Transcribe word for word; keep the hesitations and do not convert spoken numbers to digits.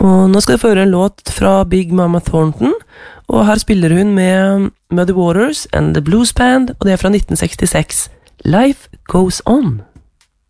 Og nå skal jeg føre en låt fra Big Mama Thornton, og her spiller hun med Muddy Waters and the Blues Band, og det er fra nitten sekstiseks. Life Goes On.